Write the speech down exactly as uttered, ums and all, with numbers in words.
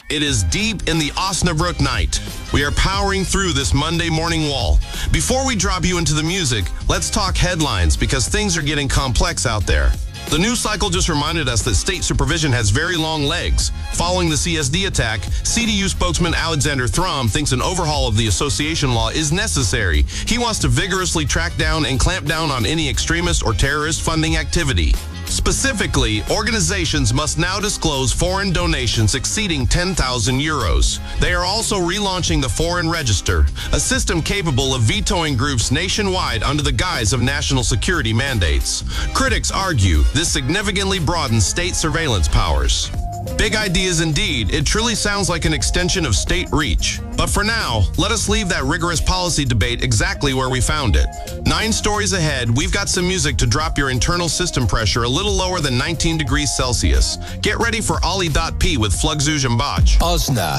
It is deep in the Osnabrück night. We are powering through this Monday morning wall. Before we drop you into the music, let's talk headlines because things are getting complex out there. The news cycle just reminded us that state supervision has very long legs. Following the C S D attack, C D U spokesman Alexander Throm thinks an overhaul of the association law is necessary. He wants to vigorously track down and clamp down on any extremist or terrorist funding activity. Specifically, organizations must now disclose foreign donations exceeding ten thousand euros. They are also relaunching the Foreign Register, a system capable of vetoing groups nationwide under the guise of national security mandates. Critics argue this significantly broadens state surveillance powers. Big ideas indeed. It truly sounds like an extension of state reach. But for now, let us leave that rigorous policy debate exactly where we found it. Nine stories ahead, we've got some music to drop your internal system pressure a little lower than nineteen degrees Celsius. Get ready for Ollie.P with Flugzeug and Bach. Osna.